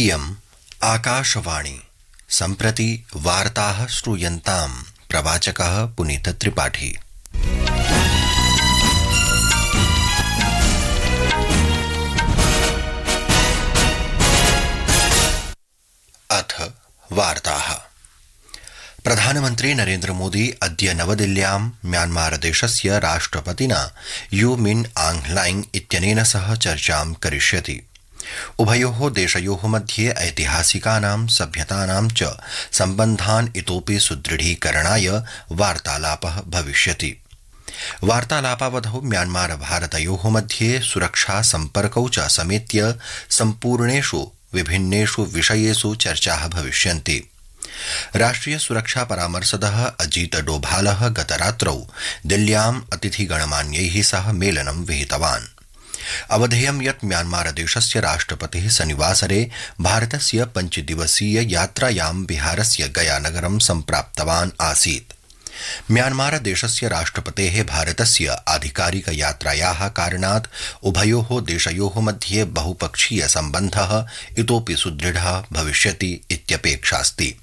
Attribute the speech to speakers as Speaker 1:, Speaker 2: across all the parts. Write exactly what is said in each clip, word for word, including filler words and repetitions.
Speaker 1: इयम् आकाशवाणी सम्प्रति वार्ताः श्रूयन्ताम् प्रवाचकः पुनीत त्रिपाठी। अथ वार्ताः। प्रधानमन्त्री नरेन्द्र मोदी अद्य नवदिल्ल्यां म्यांमार देशस्य राष्ट्रपतिना यू मिन आंग ह्लाइंग इत्यनेन सह चर्चां करिष्यति। उभयोः देशयोः मध्ये ऐतिहासिकानां सभ्यतानां च सम्बन्धान् इतोपि सुदृढीकरणाय वार्तालापः भविष्यति। वार्तालापावधौ म्यांमार भारतयोः मध्ये सुरक्षा सम्पर्कौ च समेत्य सम्पूर्णेषु विभिन्नेषु विषयेषु चर्चाः भविष्यन्ति। राष्ट्रिय सुरक्षा परामर्शदः अजीत डोभालः गतरात्रौ दिल्ल्याम् अतिथिगणमान्यैः सह मेलनं विहितवान्। अवधेयं यत् म्यांमार देशस्य राष्ट्रपतिः शनिवासरे भारतस्य पञ्चदिवसीय यात्रायां बिहारस्य गयानगरं सम्प्राप्तवान् आसीत्। म्यांमार देशस्य राष्ट्रपतेः भारतस्य आधिकारिक यात्रायाः कारणात् उभयोः देशयोः मध्ये बहुपक्षीय सम्बन्धः इतोपि सुदृढः भविष्यति इत्यपेक्षास्ति।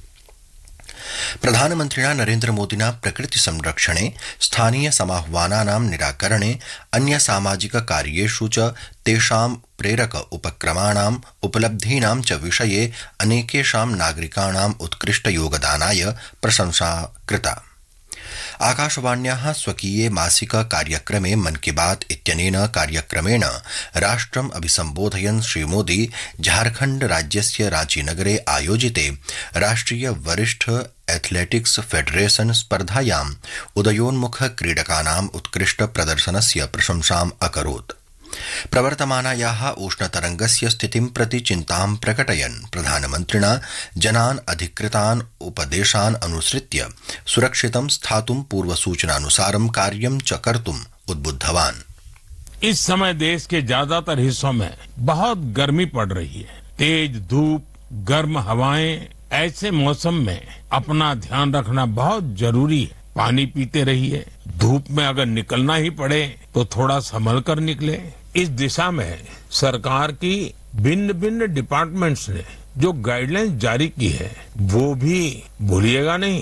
Speaker 1: प्रधानमन्त्रिणा नरेन्द्र मोदिना प्रकृति संरक्षणे स्थानीय समाह्वानानां निराकरणे अन्य सामाजिक कार्येषु च तेषां प्रेरक उपक्रमाणाम् उपलब्धीनां च विषये अनेकेषां नागरिकाणाम् उत्कृष्ट योगदानाय प्रशंसा कृता। आकाशवाण्याः स्वकीये मासिक कार्यक्रमे मन की बात इत्यनेन कार्यक्रमेण राष्ट्रम् अभिसम्बोधयन् श्रीमोदी झारखण्ड राज्यस्य रांची नगरे आयोजिते राष्ट्रिय वरिष्ठ एथलेटिक्स फेडरेशन स्पर्धायाम् उदयोन्मुख क्रीडकानाम् उत्कृष्ट प्रदर्शनस्य प्रशंसाम् अकरोत्। प्रवर्तमानायाः उष्णतरङ्गस्य स्थितिं प्रति चिन्तां प्रकटयन् प्रधानमन्त्रिणा जनान् अधिकृतान् उपदेशान् अनुसृत्य सुरक्षितं स्थातुं पूर्वसूचनानुसारं कार्यं च कर्तुम् उद्बुद्धवान्।
Speaker 2: इस समय देश के ज्यादातर हिस्सों में बहुत गर्मी पड़ रही है। तेज धूप, गर्म हवाएं, ऐसे मौसम में अपना ध्यान रखना बहुत जरूरी है। पानी पीते रहिए। धूप में अगर निकलना ही पड़े तो थोड़ा संभल कर निकले। इस दिशा में सरकार की भिन्न भिन्न डिपार्टमेंट्स ने जो गाइडलाइंस जारी की है वो भी भूलिएगा नहीं।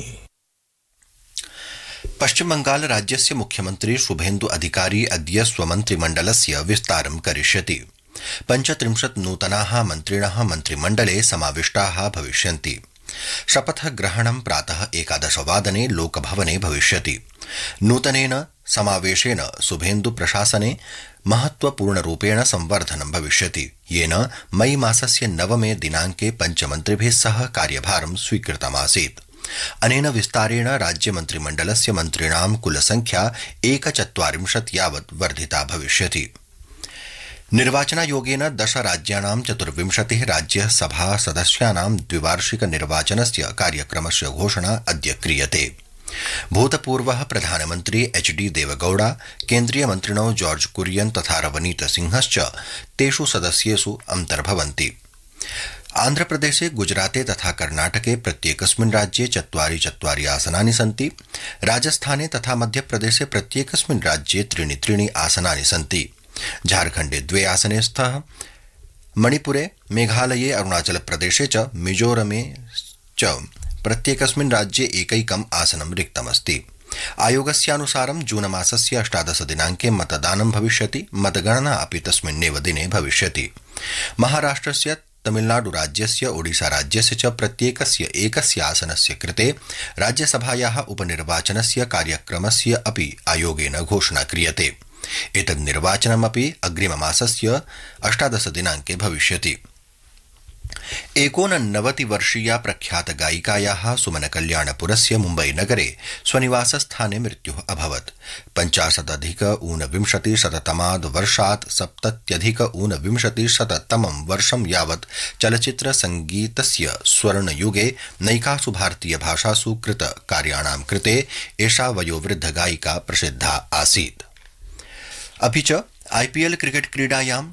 Speaker 1: पश्चिम बंगाल राज्यस्य मुख्यमंत्री शुभेन्दु अधिकारी अद्य स्वमन्त्रिमण्डलस्य विस्तारं करिष्यति। पञ्चत्रिंशत् नूतनाः मन्त्रिणः मन्त्रिमण्डले समाविष्टाः भविष्यन्ति। शपथग्रहणं प्रातः एकादशवादने लोकभवने भविष्यति। नूतनेन समावेशेन शुभेन्दु प्रशासने महत्वपूर्णरूपेण संवर्धनं भविष्यति, येन मई मासस्य नवमे दिनाङ्के पञ्चमन्त्रिभिः सह कार्यभारं स्वीकृतमासीत्। अनेन विस्तारेण राज्यमन्त्रिमण्डलस्य मन्त्रिणां कुलसंख्या एकचत्वारिंशत् यावत् वर्धिता भविष्यति। निर्वाचनायोगेन दश राज्याणां चतुर्विंशतिः राज्यसभा सदस्यानां द्विवार्षिक निर्वाचनस्य कार्यक्रमस्य घोषणा अद्य क्रियते। भूतपूर्वः प्रधानमन्त्री H D Deve Gowda, केन्द्रीयमन्त्रिणो George Kurien तथा रवनीत सिंहश्च तेषु सदस्येषु अन्तर्भवन्ति। आन्ध्रप्रदेशे, गुजराते तथा कर्णाटके प्रत्येकस्मिन् राज्ये चत्वारि चत्वारि आसनानि सन्ति। राजस्थाने तथा मध्यप्रदेशे प्रत्येकस्मिन् राज्ये त्रीणि त्रीणि आसनानि सन्ति। झारखण्डे द्वे आसने स्तः। मणिपुरे, मेघालये, अरुणाचलप्रदेशे च मिजोरमे च प्रत्येकस्मिन् राज्ये एकैकम् आसनं रिक्तमस्ति। आयोगस्यानुसारं जूनमासस्य अष्टादश दिनाङ्के मतदानं भविष्यति। मतगणना अपि तस्मिन्नेव दिने भविष्यति। महाराष्ट्रस्य, तमिलनाडु राज्यस्य, ओडिशा राज्यस्य च प्रत्येकस्य एकस्य आसनस्य कृते राज्यसभायाः उपनिर्वाचनस्य कार्यक्रमस्य अपि आयोगेन घोषणा क्रियते। एतद् निर्वाचनमपि अग्रिममासस्य अष्टादश दिनाङ्के भविष्यति। एकोननवतिवर्षीया प्रख्यातगायिकायाः सुमन कल्याणपुरस्य मुम्बई नगरे स्वनिवासस्थाने मृत्युः अभवत्। पञ्चाशदधिक ऊनविंशतिशततमाद् वर्षात् सप्तत्यधिक ऊनविंशतिशततमं वर्षं यावत् चलच्चित्रसङ्गीतस्य स्वर्णयुगे नैकासु भारतीयभाषासु कृतकार्याणां कृते एषा वयोवृद्धगायिका प्रसिद्धा आसीत्। अपि च आईपीएल क्रिकेट क्रीडायां